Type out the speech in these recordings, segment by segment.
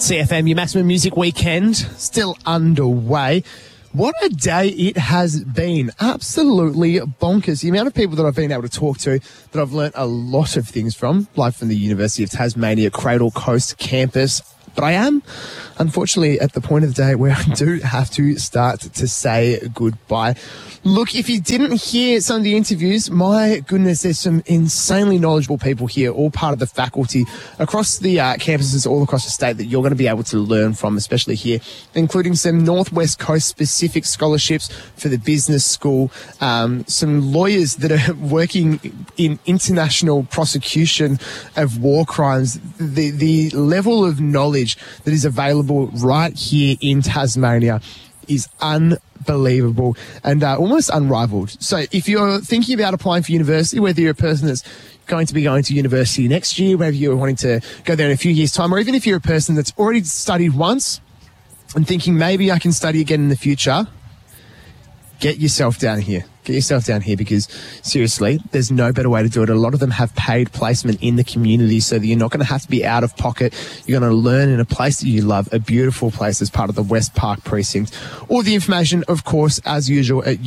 CFM, your maximum music weekend, still underway. What a day it has been. Absolutely bonkers. The amount of people that I've been able to talk to that I've learnt a lot of things from, live from the University of Tasmania Cradle Coast campus. But I am, unfortunately, at the point of the day where I do have to start to say goodbye. Look, if you didn't hear some of the interviews, my goodness, there's some insanely knowledgeable people here, all part of the faculty across the campuses all across the state that you're going to be able to learn from, especially here, including some Northwest Coast specific scholarships for the business school, some lawyers that are working in international prosecution of war crimes, the level of knowledge that is available right here in Tasmania is unbelievable and almost unrivaled. So if you're thinking about applying for university, whether you're a person that's going to be going to university next year, whether you're wanting to go there in a few years' time, or even if you're a person that's already studied once and thinking maybe I can study again in the future, get yourself down here. Get yourself down here because, seriously, there's no better way to do it. A lot of them have paid placement in the community so that you're not going to have to be out of pocket. You're going to learn in a place that you love, a beautiful place as part of the West Park Precinct. All the information, of course, as usual, at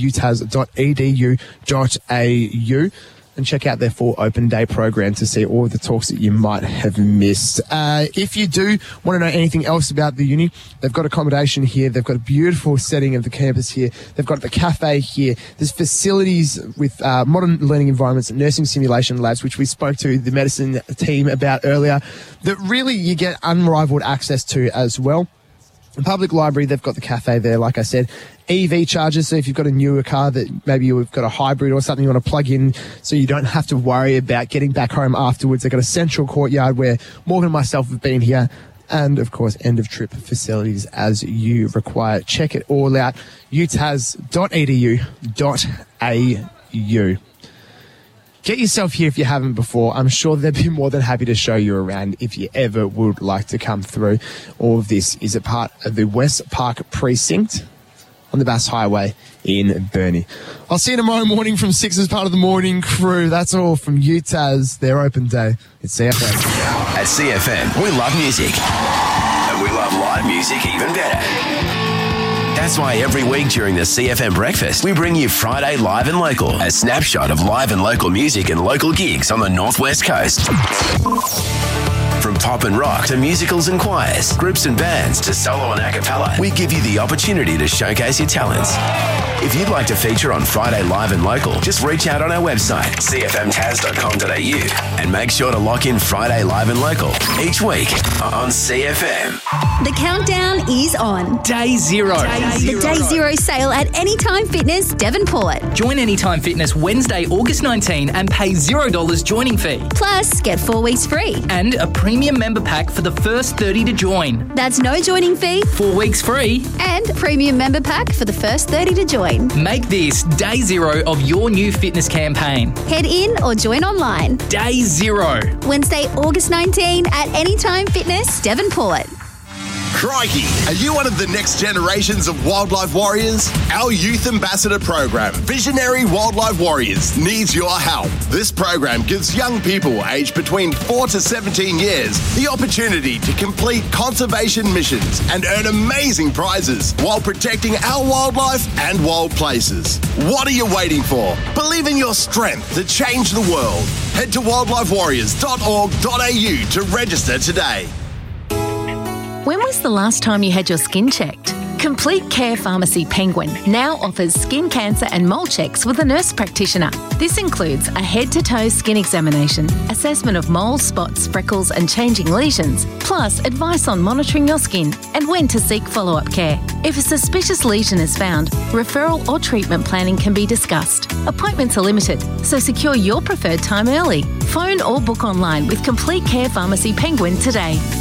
utas.edu.au. And check out their full open day program to see all of the talks that you might have missed. If you do want to know anything else about the uni, they've got accommodation here. They've got a beautiful setting of the campus here. They've got the cafe here. There's facilities with modern learning environments and nursing simulation labs, which we spoke to the medicine team about earlier, that really you get unrivaled access to as well. The public library, they've got the cafe there, like I said. EV chargers, so if you've got a newer car that maybe you've got a hybrid or something you want to plug in so you don't have to worry about getting back home afterwards. They've got a central courtyard where Morgan and myself have been here. And, of course, end-of-trip facilities as you require. Check it all out, utas.edu.au. Get yourself here if you haven't before. I'm sure they'd be more than happy to show you around if you ever would like to come through. All of this is a part of the West Park Precinct on the Bass Highway in Burnie. I'll see you tomorrow morning from 6 as part of the morning crew. That's all from UTAS, their open day. It's CFM. At CFM, we love music. And we love live music even better. That's why every week during the CFM breakfast, we bring you Friday Live and Local, a snapshot of live and local music and local gigs on the Northwest Coast. From pop and rock to musicals and choirs, groups and bands to solo and a cappella, we give you the opportunity to showcase your talents. If you'd like to feature on Friday Live and Local, just reach out on our website, cfmtas.com.au, and make sure to lock in Friday Live and Local each week on CFM. The countdown is on. Day zero. The Day Zero sale at Anytime Fitness Devonport. Join Anytime Fitness Wednesday, August 19 and pay $0 joining fee. Plus, get 4 weeks free. And a premium member pack for the first 30 to join. That's no joining fee. 4 weeks free. And premium member pack for the first 30 to join. Make this Day Zero of your new fitness campaign. Head in or join online. Day Zero. Wednesday, August 19 at Anytime Fitness Devonport. Crikey, are you one of the next generations of wildlife warriors? Our Youth Ambassador program, Visionary Wildlife Warriors, needs your help. This program gives young people aged between 4 to 17 years the opportunity to complete conservation missions and earn amazing prizes while protecting our wildlife and wild places. What are you waiting for? Believe in your strength to change the world. Head to wildlifewarriors.org.au to register today. When was the last time you had your skin checked? Complete Care Pharmacy Penguin now offers skin cancer and mole checks with a nurse practitioner. This includes a head-to-toe skin examination, assessment of moles, spots, freckles and changing lesions, plus advice on monitoring your skin and when to seek follow-up care. If a suspicious lesion is found, referral or treatment planning can be discussed. Appointments are limited, so secure your preferred time early. Phone or book online with Complete Care Pharmacy Penguin today.